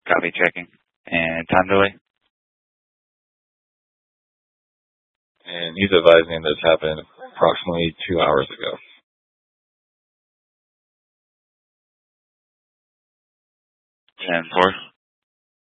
Copy, checking. And time delay? And he's advising this happened approximately 2 hours ago. 10-4.